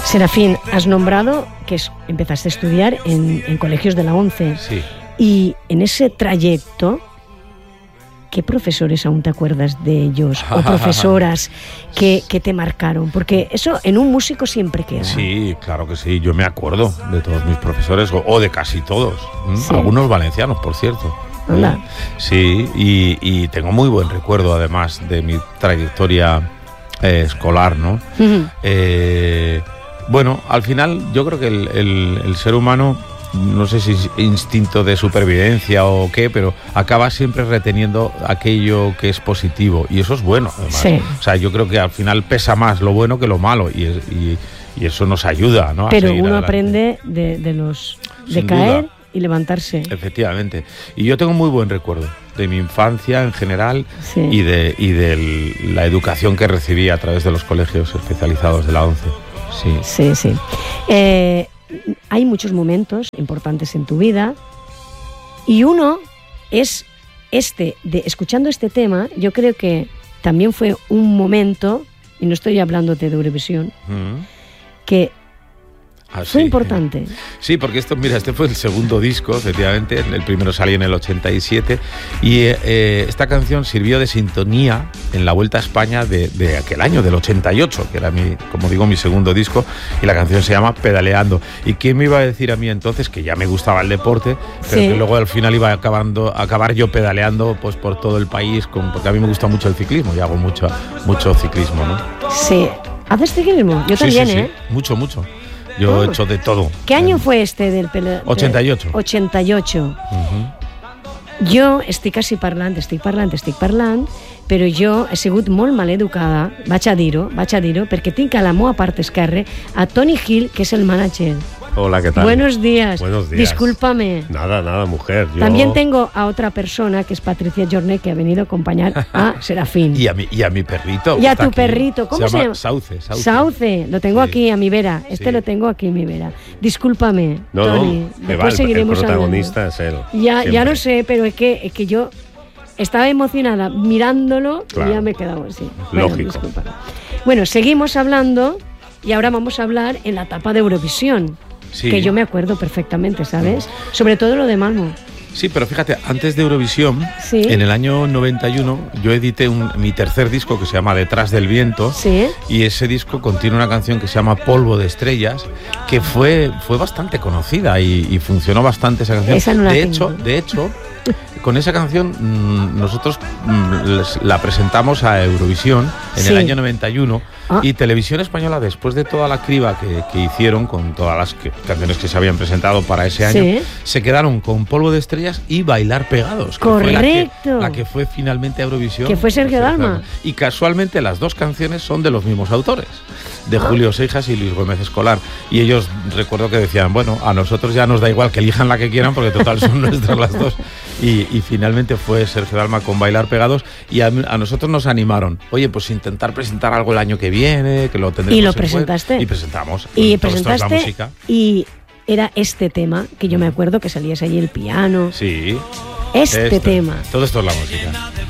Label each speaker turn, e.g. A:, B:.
A: Serafín, has nombrado que empezaste a estudiar en colegios de la ONCE.
B: Sí.
A: Y en ese trayecto, ¿qué profesores aún te acuerdas de ellos? O profesoras que te marcaron. Porque eso en un músico siempre queda.
B: Sí, claro que sí. Yo me acuerdo de todos mis profesores, o de casi todos.
A: Sí.
B: Algunos valencianos, por cierto.
A: Anda.
B: Sí, y tengo muy buen recuerdo, además, de mi trayectoria escolar, ¿no?
A: Uh-huh.
B: Bueno, al final yo creo que el ser humano, no sé si es instinto de supervivencia o qué, pero acaba siempre reteniendo aquello que es positivo, y eso es bueno, además.
A: Sí.
B: O sea, yo creo que al final pesa más lo bueno que lo malo, y eso nos ayuda, ¿no?
A: Pero uno
B: adelante.
A: Aprende de
B: Sin
A: caer
B: duda.
A: y levantarse.
B: Efectivamente. Y yo tengo muy buen recuerdo de mi infancia en general,
A: Sí.
B: y de la educación que recibí a través de los colegios especializados de la ONCE. Sí.
A: Sí, sí. Hay muchos momentos importantes en tu vida, y uno es escuchando este tema, yo creo que también fue un momento, y no estoy hablándote de Eurovisión, que fue importante.
B: Sí, porque este fue el segundo disco, efectivamente. El primero salió en el 87, y esta canción sirvió de sintonía en la Vuelta a España de aquel año, del 88, que era mi segundo disco, y la canción se llama Pedaleando. ¿Y quién me iba a decir a mí entonces que ya me gustaba el deporte, pero
A: Sí.
B: que luego al final iba a acabar yo pedaleando pues por todo el país, porque a mí me gusta mucho el ciclismo y hago mucho ciclismo, ¿no?
A: Sí. ¿Haces ciclismo? Yo también,
B: sí,
A: ¿eh?
B: Mucho. Yo he hecho de todo.
A: ¿Qué año fue este del
B: 88.
A: 88.
B: Uh-huh.
A: Jo estic parlant, però jo he sigut molt mal educada, vaig a dir-ho, perquè tinc a la meva part esquerra a Tony Hill, que és el manager.
C: Hola, ¿qué tal?
A: Buenos días.
C: Buenos días.
A: Discúlpame.
C: Nada, mujer.
A: También tengo a otra persona, que es Patricia Jornet, que ha venido a acompañar a Serafín.
B: Y a mi perrito.
A: Y a tu perrito. ¿Cómo se llama?
B: Sauce.
A: Lo tengo
B: Sí.
A: aquí a mi vera. Lo tengo aquí a mi vera. Discúlpame, Tony. Después
C: el
A: seguiremos
C: protagonista es él.
A: Ya lo sé, pero es que yo estaba emocionada mirándolo,
C: Claro.
A: y ya me he quedado así.
C: Lógico.
A: Disculpa. Bueno, seguimos hablando, y ahora vamos a hablar en la etapa de Eurovisión.
B: Sí.
A: Que yo me acuerdo perfectamente, ¿sabes? Sobre todo lo de Malmo.
B: Sí, pero fíjate, antes de Eurovisión,
A: Sí.
B: en el año 91, yo edité mi tercer disco, que se llama Detrás del Viento.
A: Sí.
B: Y ese disco contiene una canción que se llama Polvo de Estrellas, que fue bastante conocida y funcionó bastante esa canción.
A: Esa no la
B: de
A: tengo.
B: hecho, con esa canción nosotros la presentamos a Eurovisión en
A: Sí.
B: el año 91,
A: Ah.
B: y Televisión Española, después de toda la criba que hicieron con todas las canciones que se habían presentado para ese año,
A: Sí.
B: se quedaron con Polvo de Estrellas y Bailar Pegados, que fue
A: Correcto.
B: la que fue finalmente a Eurovisión.
A: Que fue Sergio Dalma.
B: Y casualmente las dos canciones son de los mismos autores, de Julio Seijas y Luis Gómez Escolar. Y ellos, recuerdo que decían, bueno, a nosotros ya nos da igual que elijan la que quieran, porque total son nuestras las dos. Y finalmente fue Sergio Dalma con Bailar Pegados, y a nosotros nos animaron. Oye, pues intentar presentar algo el año que viene, que lo tendremos.
A: Y lo
B: en cuenta.
A: presentaste.
B: Y presentamos.
A: Y
B: Todo esto es la
A: presentaste,
B: música.
A: y era este tema, que yo me acuerdo que salías allí el piano.
B: Sí.
A: Este tema.
B: Todo esto es la música.